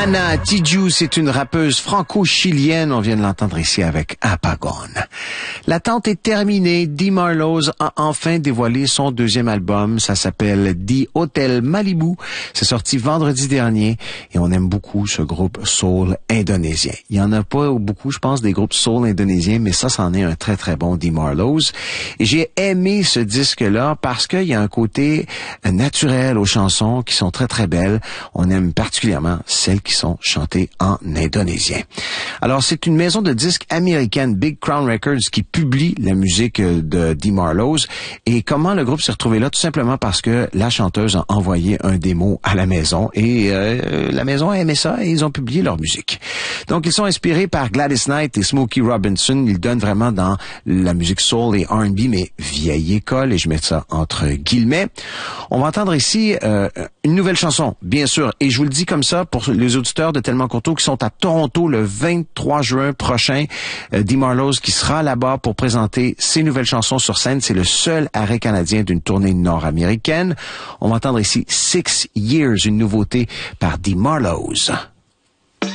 Ana Tijoux, c'est une rappeuse franco-chilienne. On vient de l'entendre ici avec Apagón. L'attente est terminée. Dee Marlowe a enfin dévoilé son deuxième album. Ça s'appelle The Hotel Malibu. C'est sorti vendredi dernier et on aime beaucoup ce groupe soul indonésien. Il y en a pas beaucoup, je pense, des groupes soul indonésiens, mais ça, c'en est un très très bon, Dee Marlowe. Et j'ai aimé ce disque-là parce qu'il y a un côté naturel aux chansons qui sont très très belles. On aime particulièrement celles qui sont chantées en indonésien. Alors, c'est une maison de disques américaine, Big Crown Records, qui publie la musique de Dee Marlowe. Et comment le groupe s'est retrouvé là? Tout simplement parce que la chanteuse a envoyé un démo à la maison et la maison a aimé ça et ils ont publié leur musique. Donc, ils sont inspirés par Gladys Knight et Smokey Robinson. Ils donnent vraiment dans la musique soul et R&B, mais vieille école, et je mets ça entre guillemets. On va entendre ici une nouvelle chanson, bien sûr, et je vous le dis comme ça pour les auditeurs de Tellement Courteau qui sont à Toronto le 23 juin prochain. Dee Marlowe qui sera là-bas pour présenter ses nouvelles chansons sur scène. C'est le seul arrêt canadien d'une tournée nord-américaine. On va entendre ici 6 Years, une nouveauté par Dee Marlowe.